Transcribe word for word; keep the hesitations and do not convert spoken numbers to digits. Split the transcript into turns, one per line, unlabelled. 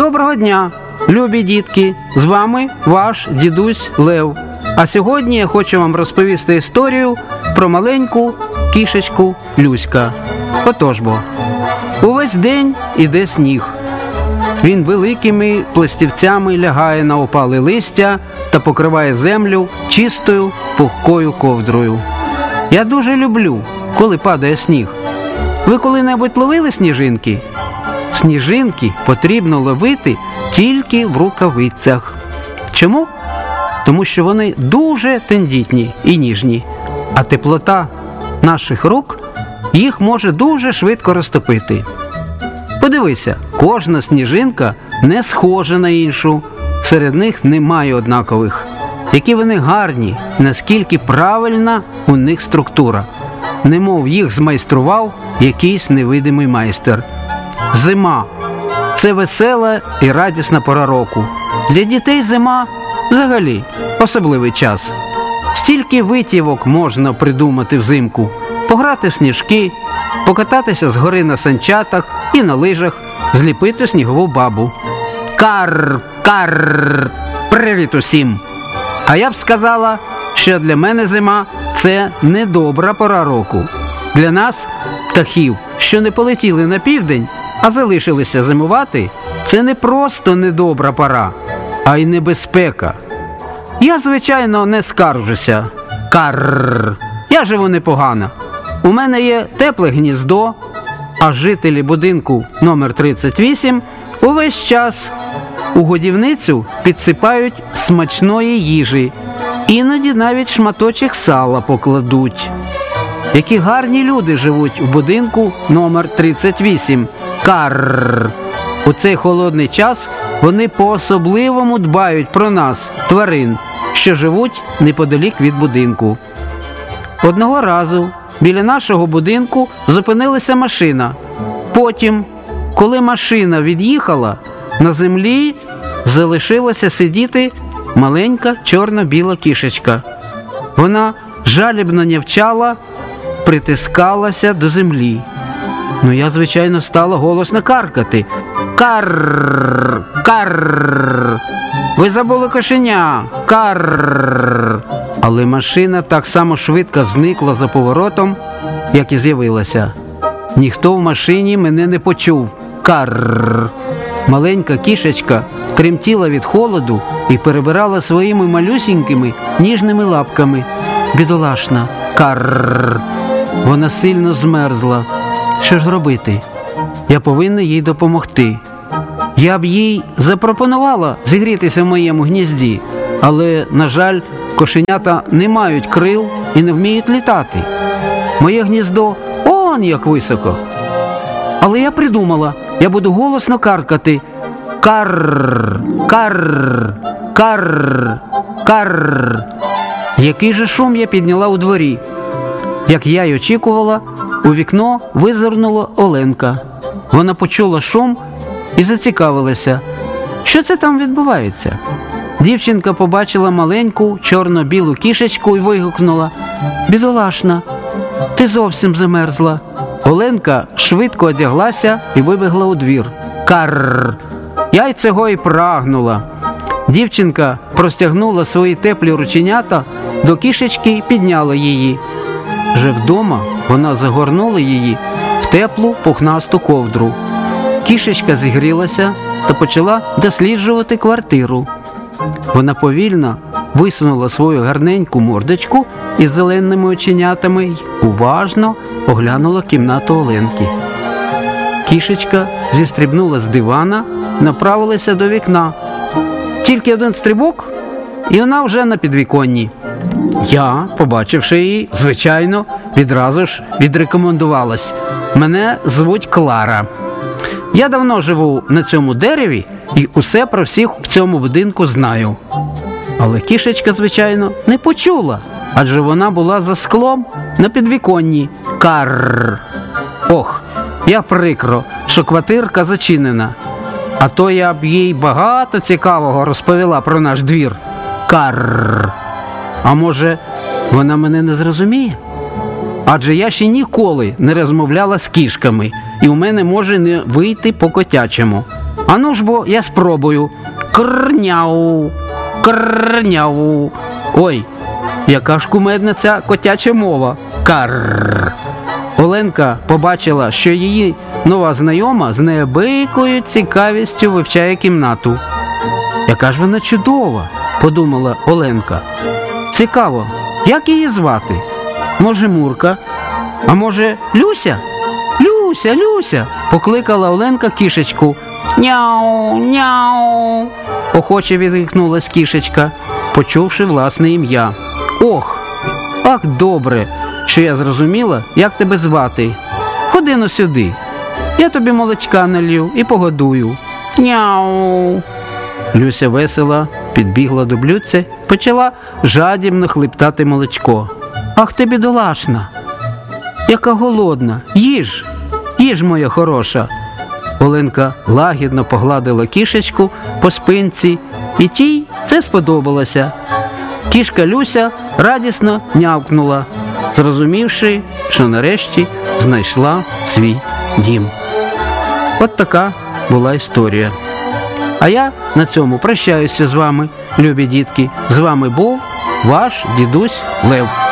Доброго дня, любі дітки! З вами ваш дідусь Лев. А сьогодні я хочу вам розповісти історію про маленьку кішечку Люська. Отож бо, увесь день іде сніг. Він великими пластівцями лягає на опале листя та покриває землю чистою пухкою ковдрою. Я дуже люблю, коли падає сніг. Ви коли-небудь ловили сніжинки? Сніжинки потрібно ловити тільки в рукавицях. Чому? Тому що вони дуже тендітні і ніжні, а теплота наших рук їх може дуже швидко розтопити. Подивися, кожна сніжинка не схожа на іншу, серед них немає однакових. Які вони гарні, наскільки правильна у них структура. Немов їх змайстрував якийсь невидимий майстер. Зима – це весела і радісна пора року. Для дітей зима – взагалі особливий час. Стільки витівок можна придумати взимку. Пограти в сніжки, покататися з гори на санчатах і на лижах, зліпити снігову бабу. Карр, карр, привіт усім! А я б сказала, що для мене зима – це недобра пора року. Для нас, птахів, що не полетіли на південь, а залишилися зимувати, це не просто недобра пора, а й небезпека. Я, звичайно, не скаржуся. Карр. Я живу непогано. У мене є тепле гніздо, а жителі будинку номер тридцять вісім увесь час у годівницю підсипають смачної їжі, іноді навіть шматочок сала покладуть. Які гарні люди живуть в будинку номер тридцять вісім. Карр. У цей холодний час вони по-особливому дбають про нас, тварин, що живуть неподалік від будинку. Одного разу біля нашого будинку зупинилася машина. Потім, коли машина від'їхала, на землі залишилася сидіти маленька чорно-біла кішечка. Вона жалібно нявчала, притискалася до землі. Ну, я, звичайно, стала голосно каркати. Карр, карр, ви забули кошеня, карр. Але машина так само швидко зникла за поворотом, як і з'явилася. Ніхто в машині мене не почув. Карр. Маленька кішечка тремтіла від холоду і перебирала своїми малюсінькими ніжними лапками. Бідолашна. Карр. Вона сильно змерзла. Що ж робити? Я повинна їй допомогти. Я б їй запропонувала зігрітися в моєму гнізді, але, на жаль, кошенята не мають крил і не вміють літати. Моє гніздо он як високо. Але я придумала, я буду голосно каркати. Карр, карр, карр, карр. Який же шум я підняла у дворі. Як я й очікувала, у вікно визирнула Оленка. Вона почула шум і зацікавилася. Що це там відбувається? Дівчинка побачила маленьку чорно-білу кішечку і вигукнула: «Бідолашна, ти зовсім замерзла». Оленка швидко одяглася і вибігла у двір. Карр! Я й цього і прагнула. Дівчинка простягнула свої теплі рученята до кішечки і підняла її. Вже вдома вона загорнула її в теплу пухнасту ковдру. Кішечка зігрілася та почала досліджувати квартиру. Вона повільно висунула свою гарненьку мордочку із зеленими оченятами й уважно оглянула кімнату Оленки. Кішечка зістрибнула з дивана, направилася до вікна. Тільки один стрибок, і вона вже на підвіконні. Я, побачивши її, звичайно, відразу ж відрекомендувалась. Мене звуть Клара. Я давно живу на цьому дереві і усе про всіх в цьому будинку знаю. Але кішечка, звичайно, не почула, адже вона була за склом на підвіконні. Карр. Ох, я прикро, що квартирка зачинена. А то я б їй багато цікавого розповіла про наш двір. Карр. А може, вона мене не зрозуміє? Адже я ще ніколи не розмовляла з кішками, і у мене може не вийти по-котячому. Ану ж бо я спробую. Крняу, крняу. Ой, яка ж кумедна ця котяча мова. Карр. Оленка побачила, що її нова знайома з неабиякою цікавістю вивчає кімнату. Яка ж вона чудова, подумала Оленка. Цікаво, як її звати? Може, Мурка? А може, Люся? Люся, Люся, покликала Оленка кішечку. Няу, няу, охоче відгукнулась кішечка, почувши власне ім'я. Ох, ах, добре, що я зрозуміла, як тебе звати. Ходи но сюди, я тобі молочка налью і погодую. Няу. Люся весела підбігла до блюдця, почала жадібно хлептати молочко. Ах ти, бідолашна, яка голодна, їж, їж, моя хороша. Оленка лагідно погладила кішечку по спинці, і тій це сподобалося. Кішка Люся радісно нявкнула, зрозумівши, що нарешті знайшла свій дім. От така була історія. А я на цьому прощаюся з вами, любі дітки. З вами був ваш дідусь Лев.